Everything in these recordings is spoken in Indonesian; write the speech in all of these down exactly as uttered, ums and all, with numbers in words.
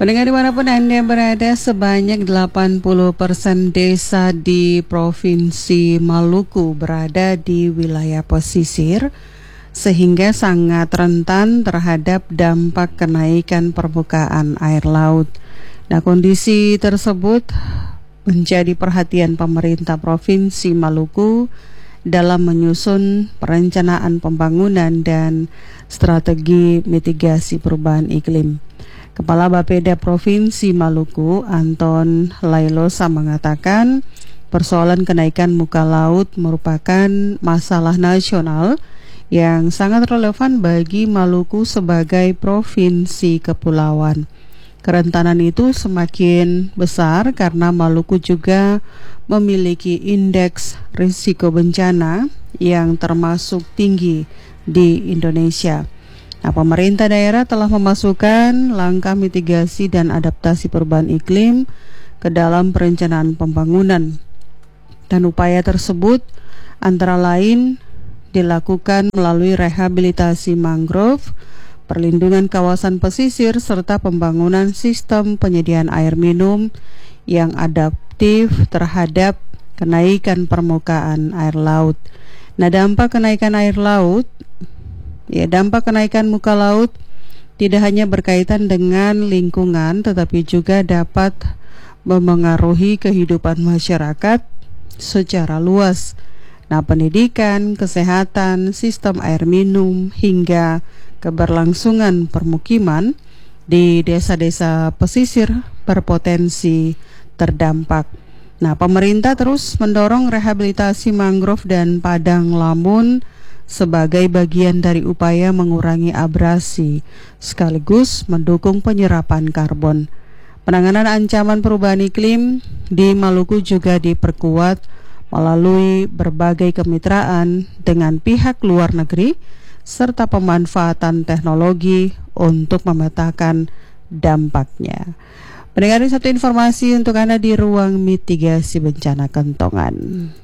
Pendengar dimanapun Anda berada, sebanyak delapan puluh persen desa di Provinsi Maluku berada di wilayah pesisir, sehingga sangat rentan terhadap dampak kenaikan permukaan air laut. Nah, kondisi tersebut menjadi perhatian pemerintah Provinsi Maluku dalam menyusun perencanaan pembangunan dan strategi mitigasi perubahan iklim. Kepala Bapeda Provinsi Maluku, Anton Lailosa, mengatakan persoalan kenaikan muka laut merupakan masalah nasional yang sangat relevan bagi Maluku sebagai provinsi kepulauan. Kerentanan itu semakin besar karena Maluku juga memiliki indeks risiko bencana yang termasuk tinggi di Indonesia. Nah, pemerintah daerah telah memasukkan langkah mitigasi dan adaptasi perubahan iklim ke dalam perencanaan pembangunan. Dan upaya tersebut antara lain dilakukan melalui rehabilitasi mangrove, perlindungan kawasan pesisir, serta pembangunan sistem penyediaan air minum yang adaptif terhadap kenaikan permukaan air laut. Nah, dampak kenaikan air laut Ya, dampak kenaikan muka laut tidak hanya berkaitan dengan lingkungan, tetapi juga dapat memengaruhi kehidupan masyarakat secara luas. Nah, pendidikan, kesehatan, sistem air minum, hingga keberlangsungan permukiman di desa-desa pesisir berpotensi terdampak. Nah, pemerintah terus mendorong rehabilitasi mangrove dan padang lamun sebagai bagian dari upaya mengurangi abrasi sekaligus mendukung penyerapan karbon. Penanganan ancaman perubahan iklim di Maluku juga diperkuat melalui berbagai kemitraan dengan pihak luar negeri serta pemanfaatan teknologi untuk memetakan dampaknya. Pendengar, satu informasi untuk Anda di ruang mitigasi bencana Kentongan.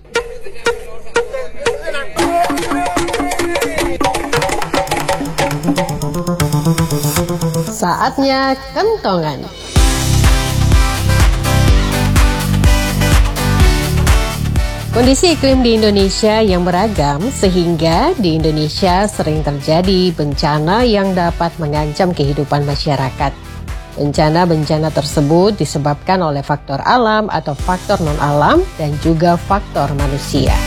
Saatnya Kentongan. Kondisi iklim di Indonesia yang beragam sehingga di Indonesia sering terjadi bencana yang dapat mengancam kehidupan masyarakat. Bencana-bencana tersebut disebabkan oleh faktor alam atau faktor non-alam dan juga faktor manusia.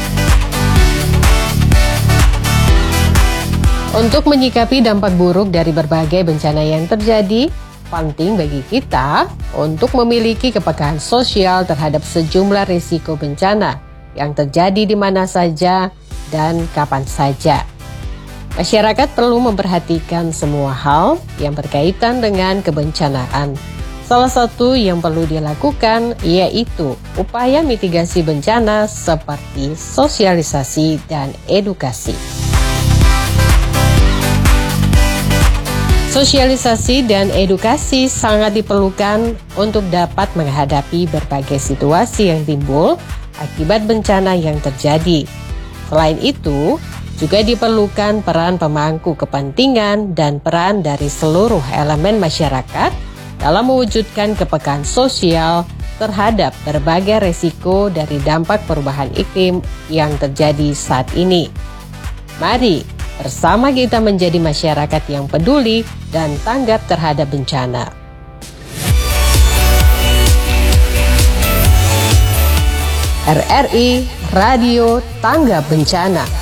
Untuk menyikapi dampak buruk dari berbagai bencana yang terjadi, penting bagi kita untuk memiliki kepekaan sosial terhadap sejumlah risiko bencana yang terjadi di mana saja dan kapan saja. Masyarakat perlu memperhatikan semua hal yang berkaitan dengan kebencanaan. Salah satu yang perlu dilakukan yaitu upaya mitigasi bencana seperti sosialisasi dan edukasi. Sosialisasi dan edukasi sangat diperlukan untuk dapat menghadapi berbagai situasi yang timbul akibat bencana yang terjadi. Selain itu, juga diperlukan peran pemangku kepentingan dan peran dari seluruh elemen masyarakat dalam mewujudkan kepekaan sosial terhadap berbagai resiko dari dampak perubahan iklim yang terjadi saat ini. Mari bersama kita menjadi masyarakat yang peduli dan tanggap terhadap bencana. R R I Radio Tanggap Bencana.